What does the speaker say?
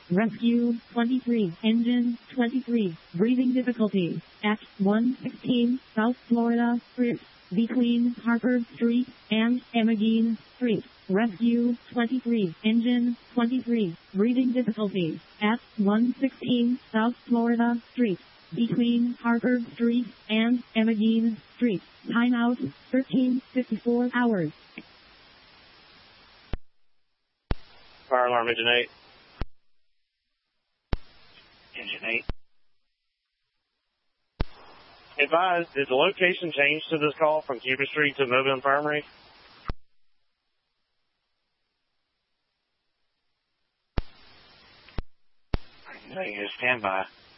Rescue 23, engine 23, breathing difficulties at 116 South Florida Street, between Harper Street and Emmeline Street. Rescue 23, engine 23, breathing difficulties at 116 South Florida Street, between Harper Street and Emmeline Street. Timeout 13:54 hours. Fire alarm, engine 8. Engine 8. Advise, did the location change to this call from Cuba Street to Mobile Infirmary? Stand by.